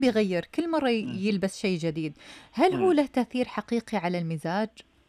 بيغير كل مرة إمم، يلبس شيء جديد، هل هو إمم. له تأثير حقيقي على المزاج؟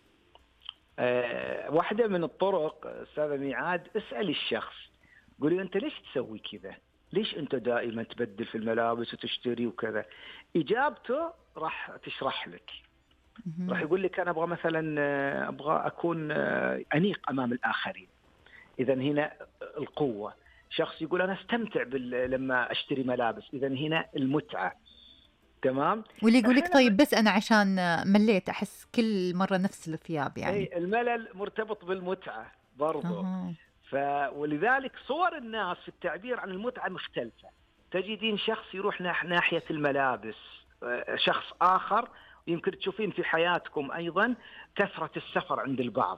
واحدة من الطرق أستاذة ميعاد، اسألي الشخص، قولي أنت ليش تسوي كذا؟ ليش أنت دائما تبدل في الملابس وتشتري وكذا؟ إجابته راح تشرح لك. راح اهم. يقول لك أنا أبغى مثلا أبغى أكون أنيق أمام الآخرين. إذا هنا القوة. شخص يقول أنا أستمتع لما أشتري ملابس، إذا هنا المتعة. تمام. واللي يقول لِك أحيانا طيب بس أنا عشان ملّيت أحس كل مرة نفس الثياب يعني. أي الملل مرتبط بالمتعة برضو. أها. ولذلك صور الناس في التعبير عن المتعة مختلفة. تجدين شخص يروح ناحية الملابس، شخص آخر يمكن تشوفين في حياتكم أيضا كثرة السفر عند البعض،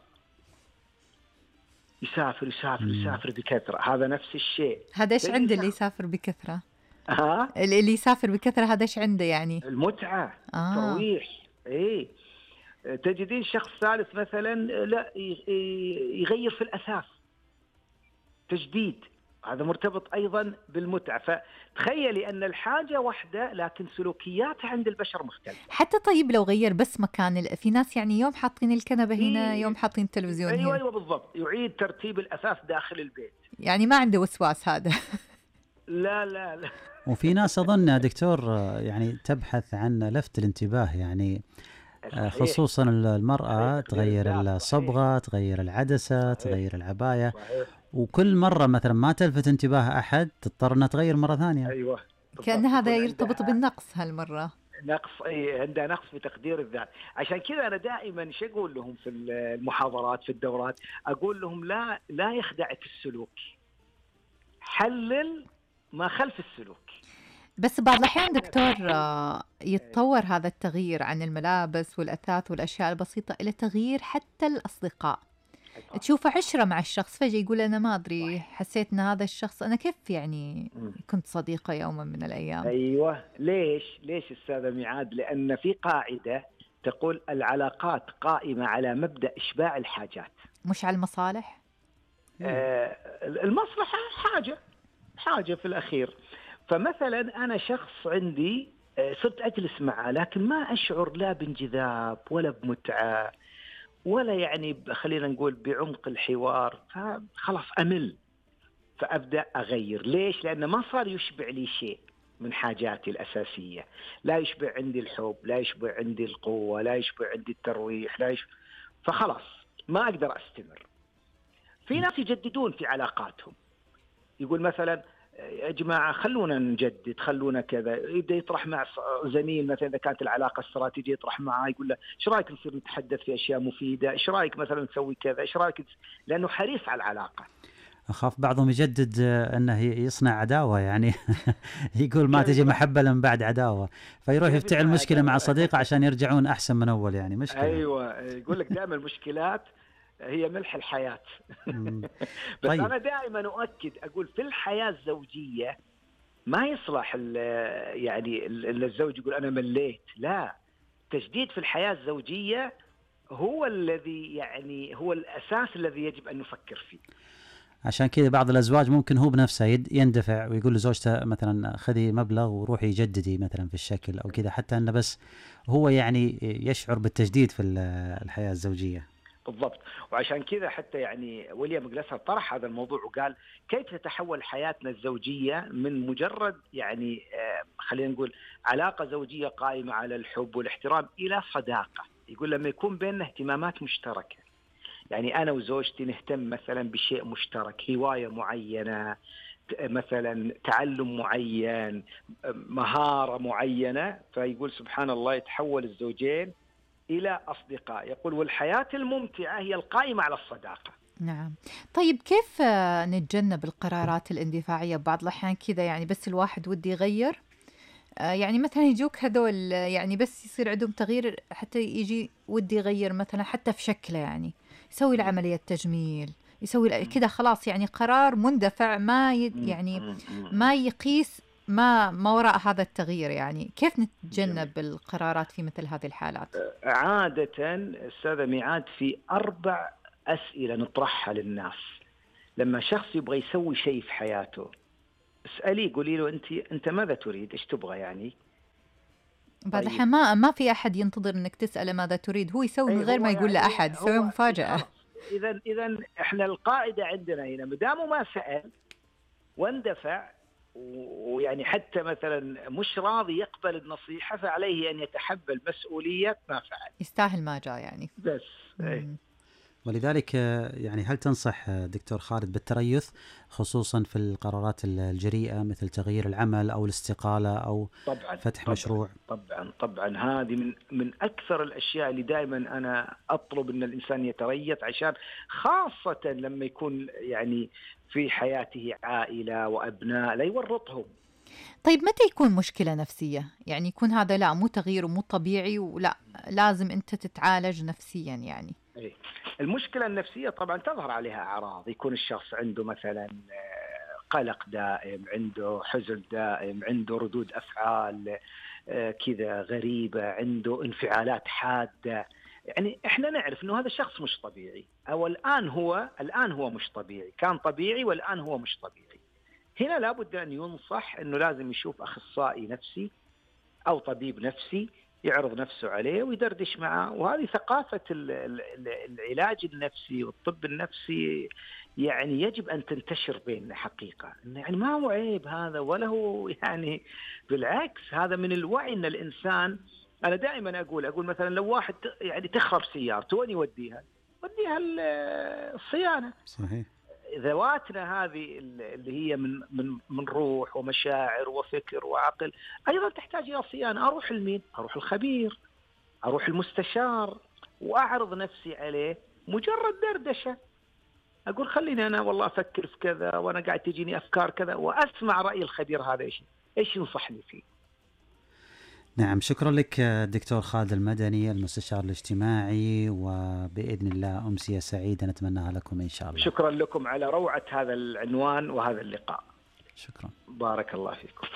يسافر يسافر إمم. يسافر بكثرة، هذا نفس الشيء. هذا إيش تجد عنده اللي شخص يسافر بكثرة؟ ها اللي يسافر بكثرة هذا إيش عنده يعني؟ المتعة آه. الترويح. إيه. تجدين شخص ثالث مثلا لا يغير في الأثاث تجديد، هذا مرتبط أيضا بالمتعة. فتخيلي أن الحاجة واحدة لكن سلوكياتها عند البشر مختلفة. حتى طيب لو غيّر بس مكان في ناس يعني يوم حاطين الكنبة هنا، إيه. يوم حاطين التلفزيون أيوة هنا، أيوة بالضبط، يعيد ترتيب الأثاث داخل البيت. يعني ما عنده وسواس هذا. لا لا لا. وفي ناس أظن يا دكتور يعني تبحث عن لفت الانتباه، يعني صحيح. خصوصا صحيح، المرأة تقدير تغير الذات. صحيح. الصبغة، تغير العدسة، صحيح. تغير العباية، صحيح. وكل مرة مثلا ما تلفت انتباه أحد تضطر أنها تغير مرة ثانية. أيوة كأن بالضبط، هذا يكون يرتبط عندها بالنقص هالمرة. نقص. أي عندها نقص في تقدير الذات. عشان كذا أنا دائما ايش أقول لهم في المحاضرات في الدورات، أقول لهم لا يخدعك السلوك، حلل ما خلف السلوك. بس بعض الأحيان دكتور أي. يتطور هذا التغيير عن الملابس والأثاث والأشياء البسيطة إلى تغيير حتى الأصدقاء. طبعا. تشوفه عشرة مع الشخص فجأة يقول أنا ما أدري صح. حسيت إن هذا الشخص أنا كيف يعني مم. كنت صديقة يوما من الأيام. أيوة. ليش أستاذة ميعاد؟ لأن في قاعدة تقول العلاقات قائمة على مبدأ إشباع الحاجات. مش على المصالح. المصلحة حاجة في الأخير. فمثلا أنا شخص عندي صرت أجلس معه لكن ما أشعر لا بانجذاب ولا بمتعة ولا يعني خلينا نقول بعمق الحوار، فخلاص أمل. فأبدأ أغير. ليش؟ لأنه ما صار يشبع لي شيء من حاجاتي الأساسية. لا يشبع عندي الحب، لا يشبع عندي القوة، لا يشبع عندي الترويح، فخلاص ما أقدر أستمر. في ناس يجددون في علاقاتهم، يقول مثلا يا جماعة خلونا نجدد، خلونا كذا. يبدأ يطرح مع زميل مثلا إذا كانت العلاقة استراتيجية، يطرح معاه يقول له إيش رأيك نصير نتحدث في أشياء مفيدة، إيش رأيك مثلا نسوي كذا، إيش رأيك، لأنه حريص على العلاقة. أخاف بعضهم يجدد أنه يصنع عداوة يعني. يقول ما كيف تجي محبة لما بعد عداوة، فيروح كيف يفتعل يصنع مشكلة مع عداوة؟ صديقه عشان يرجعون أحسن من أول، يعني مشكلة. أيوة، يقول لك دائما المشكلات هي ملح الحياة. مم. بس طيب. أنا دائما أؤكد أقول في الحياة الزوجية ما يصلح يعني الزوج يقول أنا مليت. لا، تجديد في الحياة الزوجية هو الذي يعني هو الأساس الذي يجب أن نفكر فيه. عشان كذا بعض الأزواج ممكن هو بنفسه يندفع ويقول لزوجته مثلا خذي مبلغ وروحي جددي مثلا في الشكل أو كذا، حتى أنه بس هو يعني يشعر بالتجديد في الحياة الزوجية. بالضبط. وعشان كذا حتى يعني ويليام جلاسر طرح هذا الموضوع وقال كيف تتحول حياتنا الزوجية من مجرد يعني خلينا نقول علاقة زوجية قائمة على الحب والاحترام إلى صداقة. يقول لما يكون بيننا اهتمامات مشتركة، يعني أنا وزوجتي نهتم مثلا بشيء مشترك، هواية معينة مثلا، تعلم معين، مهارة معينة، فيقول سبحان الله يتحول الزوجين إلى أصدقاء. يقول والحياة الممتعة هي القائمة على الصداقة. نعم. طيب كيف نتجنب القرارات الاندفاعية بعض الأحيان كذا يعني بس الواحد ودي يغير يعني مثلا يجوك هذول يعني بس يصير عندهم تغيير حتى يجي ودي يغير مثلا حتى في شكله يعني يسوي العملية تجميل يسوي كذا خلاص يعني قرار مندفع ما يعني ما يقيس ما وراء هذا التغيير. يعني كيف جميل. نتجنب القرارات في مثل هذه الحالات؟ عادة أستاذة ميعاد في 4 أسئلة نطرحها للناس لما شخص يبغى يسوي شيء في حياته. اسأليه، قولي له أنت ماذا تريد، إيش تبغى يعني. بعد طيب. الحين ما في أحد ينتظر إنك تسأله ماذا تريد، هو يسوي من غير ما يقول لأحد، يسوي مفاجأة. إذا إحنا القاعدة عندنا هنا مدامه ما سأل واندفع، ويعني حتى مثلا مش راضي يقبل النصيحة، فعليه أن يتحمل مسؤولية ما فعل، يستاهل ما جاء يعني. بس. ولذلك يعني هل تنصح دكتور خالد بالتريث خصوصا في القرارات الجريئة مثل تغيير العمل أو الاستقالة أو فتح مشروع؟ طبعا هذه من أكثر الأشياء اللي دائما أنا أطلب أن الإنسان يتريث، عشان خاصة لما يكون يعني في حياته عائلة وأبناء لا يورطهم. طيب متى يكون مشكلة نفسية؟ يعني يكون هذا لا مو تغيير ومو طبيعي ولا لازم أنت تتعالج نفسيا يعني؟ المشكلة النفسية طبعا تظهر عليها أعراض، يكون الشخص عنده مثلا قلق دائم، عنده حزن دائم، عنده ردود أفعال كذا غريبة، عنده انفعالات حادة. يعني إحنا نعرف إنه هذا الشخص مش طبيعي، أو الآن هو مش طبيعي، كان طبيعي والآن هو مش طبيعي. هنا لابد أن ينصح إنه لازم يشوف أخصائي نفسي أو طبيب نفسي يعرض نفسه عليه ويدردش معه. وهذه ثقافة العلاج النفسي والطب النفسي يعني يجب أن تنتشر بيننا حقيقة. يعني ما هو عيب هذا ولا هو يعني، بالعكس هذا من الوعي أن الإنسان. أنا دائما أقول مثلا لو واحد يعني تخرب سيارته وين يوديها الصيانة. صحيح. ذواتنا هذه اللي هي من روح ومشاعر وفكر وعقل أيضا تحتاج إلى صيانة. أروح لمين؟ أروح الخبير، أروح المستشار وأعرض نفسي عليه، مجرد دردشة أقول خليني أنا والله أفكر في كذا وأنا قاعد تجيني أفكار كذا، وأسمع رأي الخبير هذا إيش ينصحني فيه. نعم، شكرا لك دكتور خالد المدني المستشار الاجتماعي، وبإذن الله أمسية سعيدة نتمناها لكم إن شاء الله. شكرا لكم على روعة هذا العنوان وهذا اللقاء. شكرا، بارك الله فيكم.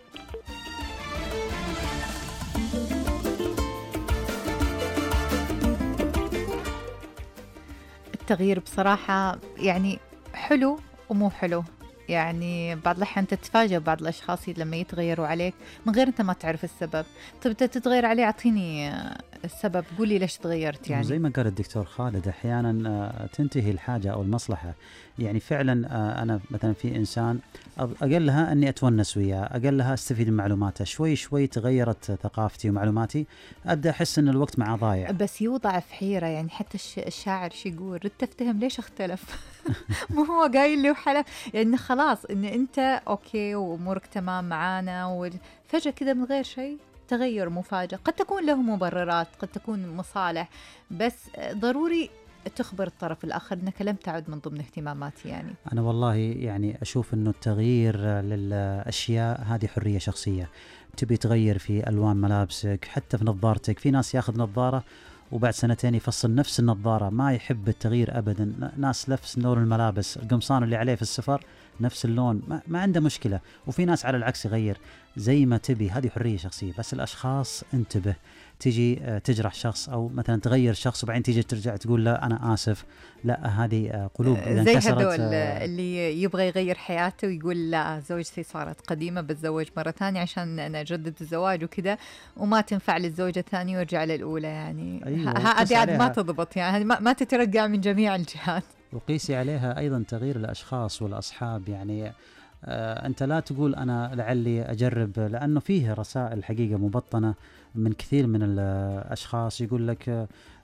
التغيير بصراحة يعني حلو ومو حلو. يعني بعض الأحيان تتفاجأ بعض الأشخاص لما يتغيروا عليك من غير أنت ما تعرف السبب. طب تتغير عليه، أعطيني السبب، قولي ليش تغيرت. يعني زي ما قال الدكتور خالد أحيانا تنتهي الحاجة أو المصلحة. يعني فعلا أنا مثلا في إنسان أقلها أني أتونس وياه، أقلها أستفيد من معلوماته، شوي شوي تغيرت ثقافتي ومعلوماتي، أبدأ أحس أن الوقت معه ضايع. بس يوضع في حيرة. يعني حتى الشاعر شو يقول؟ ردت أفتهم ليش اختلف. مو هو قايل له حلف يعني خلاص إن أنت أوكي وأمورك تمام معانا، وفجأة كذا من غير شيء تغير مفاجئ. قد تكون له مبررات، قد تكون مصالح، بس ضروري تخبر الطرف الآخر أنك لم تعد من ضمن اهتماماتي. يعني أنا والله يعني أشوف أنه التغيير للأشياء هذه حرية شخصية. تبي تغير في ألوان ملابسك، حتى في نظارتك، في ناس ياخذ نظارة وبعد سنتين يفصل نفس النظارة، ما يحب التغيير أبدا. ناس نفس لون الملابس، القمصان اللي عليه في السفر نفس اللون، ما عنده مشكلة. وفي ناس على العكس يغير زي ما تبي، هذه حرية شخصية. بس الأشخاص انتبه، تيجي تجرح شخص أو مثلا تغير شخص وبعدين تيجي ترجع تقول لا أنا آسف، لا هذه قلوب زي هذول اللي يبغى يغير حياته ويقول لا زوجتي صارت قديمة بتزوج مرة ثانية عشان أنا أجدد الزواج وكذا، وما تنفع للزوجة الثانية ويرجع للأولى. يعني هذه عاد ما تضبط، يعني ما تترجع من جميع الجهات. وقيسي عليها أيضا تغيير الأشخاص والأصحاب. يعني أنت لا تقول أنا لعلي أجرب، لأنه فيه رسائل حقيقة مبطنة من كثير من الأشخاص يقول لك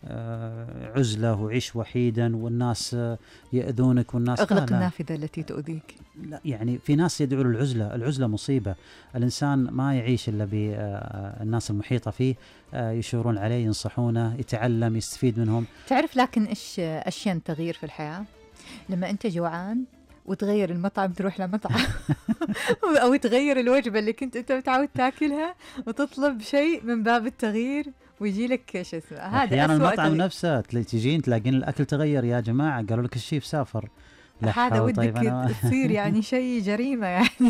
عزلة وعيش وحيدا والناس يأذونك والناس أغلق النافذة التي تؤذيك. لا، يعني في ناس يدعوا للعزلة. العزلة مصيبة. الإنسان ما يعيش إلا بالناس المحيطة فيه، يشورون عليه، ينصحونه، يتعلم، يستفيد منهم. تعرف لكن إيش أشياء تغيير في الحياة؟ لما أنت جوعان وتغير المطعم تروح لمطعم أو تغير الوجبة اللي كنت أنت متعود تاكلها وتطلب شيء من باب التغيير ويجي لك شو اسمه. هذا أحيانا المطعم نفسه تجين تلاقين الأكل تغير. يا جماعة قالوا لك الشيف سافر. هذا ودك تصير يعني شيء جريمة يعني.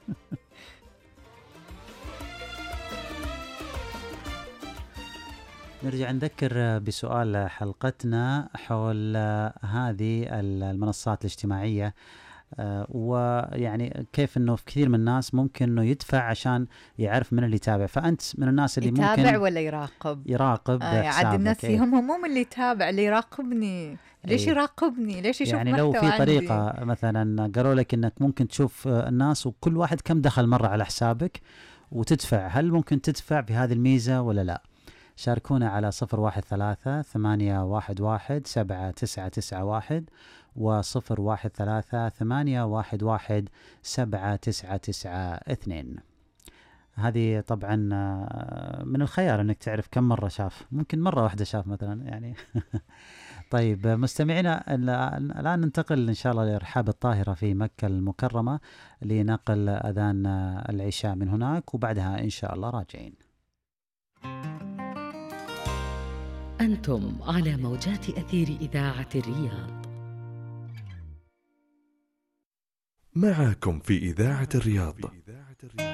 نرجع نذكر بسؤال حلقتنا حول هذه المنصات الاجتماعية ويعني كيف انه في كثير من الناس ممكن انه يدفع عشان يعرف من اللي يتابع، فانت من الناس اللي يتابع ممكن ولا يراقب؟ يراقب عاد بحسابك. الناس يهمهم مو من اللي يتابع، اللي يراقبني. ليش يراقبني؟ ليش يشوف يعني محتوى لو في عندي؟ طريقة مثلا قالوا لك انك ممكن تشوف الناس وكل واحد كم دخل مرة على حسابك وتدفع، هل ممكن تدفع بهذه الميزة ولا لا؟ شاركونا على 013-811-7991 و013-811-7992. هذه طبعا من الخيال انك تعرف كم مرة شاف، ممكن مرة واحدة شاف مثلا يعني. طيب مستمعينا، الآن ننتقل إن شاء الله لرحاب الطاهرة في مكة المكرمة لنقل أذان العشاء من هناك، وبعدها إن شاء الله راجعين. أنتم على موجات أثير إذاعة الرياض. معكم في إذاعة الرياض